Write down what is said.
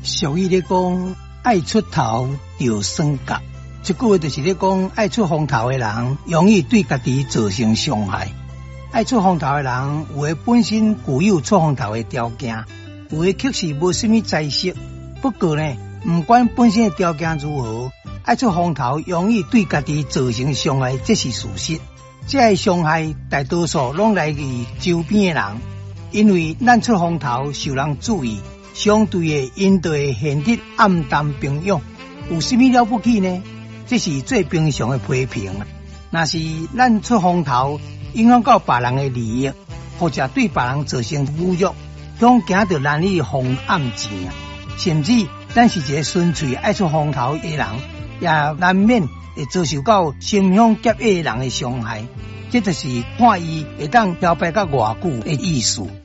俗语咧讲，爱出头就算角。这句话就是咧讲，爱出风头的人容易对家己造成伤害。爱出风头的人，有的本身具有出风头的条件，有的确实无什么才识。不过呢，不管本身的条件如何，爱出风头容易对家己造成伤害，这是事实。这些伤害大多数拢来自周边的人，因为咱出风头受人注意，相对的因就会显得暗淡平庸。有什么了不起呢？这是最平常的批评。若是咱出风头影响到别人的利益，或者对别人造成侮辱，拢惊到难以防暗箭。甚至咱是一个纯粹爱出风头的人，也难免会遭受到心胸狭隘的人的伤害。这就是看伊会当摇摆到偌久的意思。